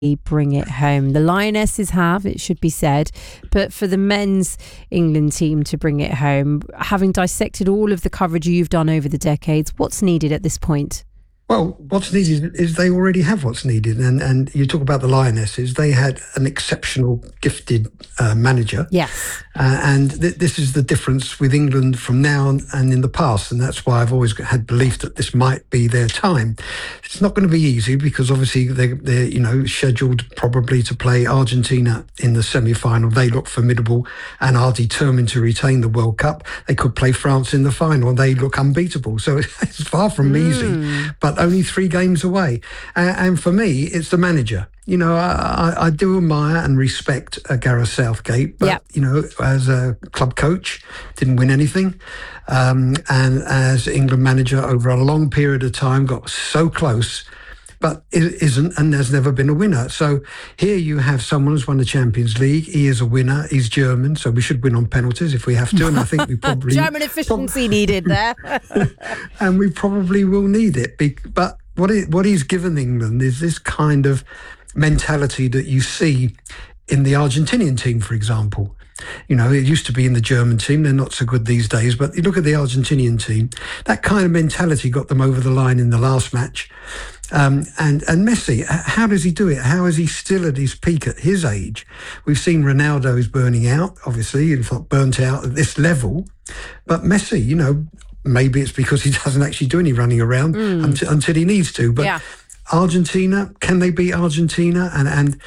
bring it home. The Lionesses have, it should be said, but for the men's England team to bring it home, having dissected all of the coverage you've done over the decades, what's needed at this point? Well, what's needed is they already have what's needed. And you talk about the Lionesses, they had an exceptional, gifted manager. Yes. And this is the difference with England from now and in the past. And that's why I've always had belief that this might be their time. It's not going to be easy because obviously they're scheduled probably to play Argentina in the semi-final. They look formidable and are determined to retain the World Cup. They could play France in the final and they look unbeatable. So it's far from easy, but only 3 games away. And for me, it's the manager. I do admire and respect Gareth Southgate, but, as a club coach, didn't win anything. And as England manager over a long period of time, got so close, but it isn't and has never been a winner. So here you have someone who's won the Champions League. He is a winner. He's German, so we should win on penalties if we have to. And I think we probably... German efficiency needed there. And we probably will need it. But what he's given England is this kind of mentality that you see in the Argentinian team, for example. It used to be in the German team. They're not so good these days. But you look at the Argentinian team, that kind of mentality got them over the line in the last match. And Messi, how does he do it? How is he still at his peak at his age? We've seen Ronaldo is burning out, obviously, and not burnt out at this level. But Messi, maybe it's because he doesn't actually do any running around until he needs to. But Argentina, can they beat Argentina? And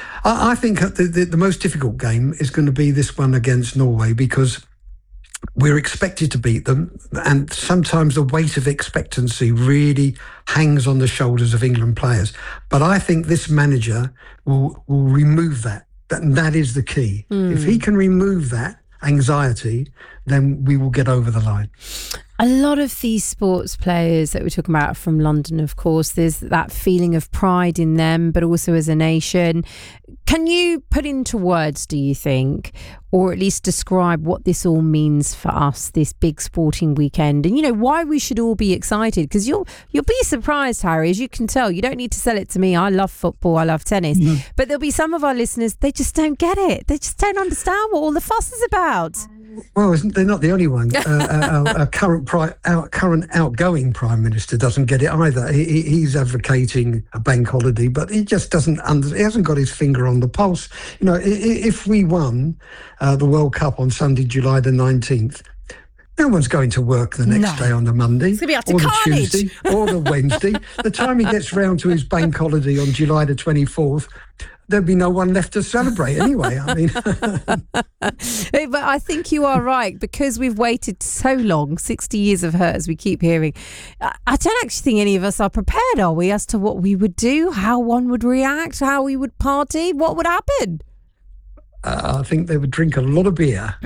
I think the most difficult game is going to be this one against Norway because we're expected to beat them, and sometimes the weight of expectancy really hangs on the shoulders of England players. But I think this manager will remove that. That is the key. If he can remove that anxiety, then we will get over the line. A lot of these sports players that we're talking about from London, of course, there's that feeling of pride in them, but also as a nation. Can you put into words, do you think, or at least describe what this all means for us, this big sporting weekend, and why we should all be excited? Because you'll be surprised, Harry, as you can tell. You don't need to sell it to me. I love football, I love tennis, but there'll be some of our listeners, they just don't get it. They just don't understand what all the fuss is about. Well, they're not the only one. Our current outgoing Prime Minister doesn't get it either. He's advocating a bank holiday, but he just doesn't. He hasn't got his finger on the pulse. If we won the World Cup on Sunday, July the 19th, no one's going to work the next day on the Monday, it's gonna be or the Tuesday, or the Wednesday. The time he gets round to his bank holiday on July the 24th, there'd be no one left to celebrate anyway. I mean, but I think you are right, because we've waited so long, 60 years of hurt, as we keep hearing. I don't actually think any of us are prepared, are we, as to what we would do, how one would react, how we would party, what would happen? I think they would drink a lot of beer.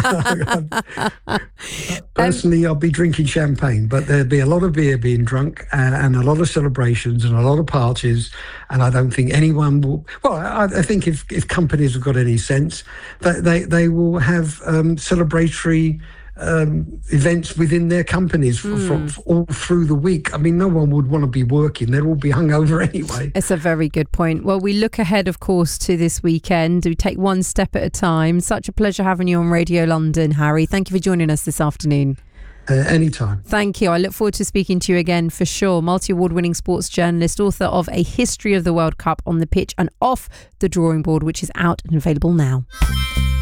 Personally, I'll be drinking champagne, but there'd be a lot of beer being drunk and a lot of celebrations and a lot of parties. And I don't think anyone will... Well, I think if companies have got any sense, they will have celebratory events within their companies for all through the week. I mean, no one would want to be working. They'd all be hungover anyway. It's a very good point. Well, we look ahead, of course, to this weekend. We take one step at a time. Such a pleasure having you on Radio London, Harry. Thank you for joining us this afternoon. Anytime. Thank you. I look forward to speaking to you again for sure. Multi-award-winning sports journalist, author of A History of the World Cup on the Pitch and Off the Drawing Board, which is out and available now.